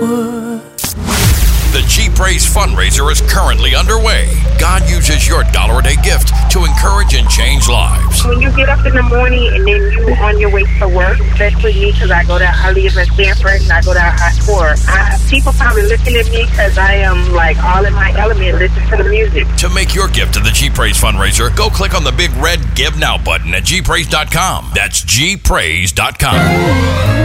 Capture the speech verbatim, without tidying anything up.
The G Praise fundraiser is currently underway. God uses your dollar a day gift to encourage and change lives. When you get up in the morning and then you on your way to work, especially me because I go down, I live in Stanford and I go down I four. I, people probably looking at me because I am like all in my element, listen to the music. To make your gift to the G Praise fundraiser, go click on the big red Give Now button at G praise dot com. That's G praise dot com.